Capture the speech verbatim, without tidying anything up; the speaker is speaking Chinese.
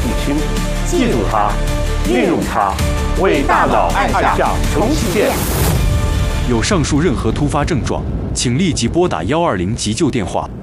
不清。记住它，运用它，为大脑按下重启键。 有上述任何突发症状，请立即拨打幺二零急救电话。